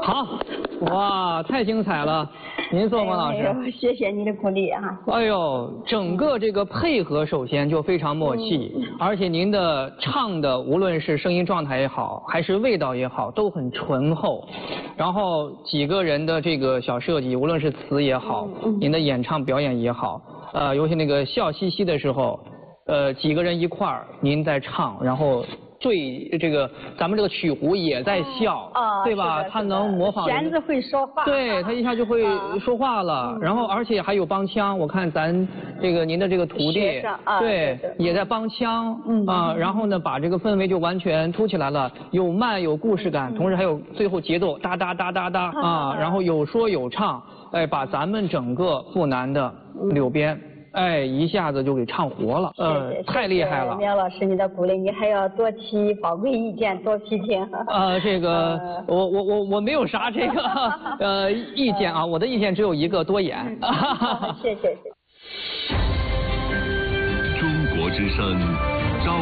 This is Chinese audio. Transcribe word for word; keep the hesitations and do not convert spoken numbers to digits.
好，哇，太精彩了！您坐，王老师。 哎、谢谢你的鼓励啊。 哎呦，整个这个配合首先就非常默契，嗯、而且您的唱的无论是声音状态也好，还是味道也好，都很醇厚。然后几个人的这个小设计，无论是词也好，嗯、您的演唱表演也好，呃，尤其那个笑嘻嘻的时候，呃，几个人一块儿，您在唱，然后。对，这个咱们这个曲胡也在笑， 啊、 对吧？他能模仿。 弦子会说话。 对，他一下就会说话了。啊、然后，而且还有帮腔。我看咱这个您的这个徒弟， 啊、 对，也在帮腔。嗯啊，然后呢，把这个氛围就完全凸起来了，有慢有故事感，嗯、同时还有最后节奏哒哒哒哒哒啊，啊然后有说有唱，哎，把咱们整个阜南的柳边。哎，一下子就给唱活了，呃， 谢谢太厉害了。 苗老师，你的鼓励，你还要多提宝贵意见，多批评。 呃，这个，呃、我我我我没有啥这个呃意见啊，我的意见只有一个，多演。 嗯、谢谢谢。 中国之声，招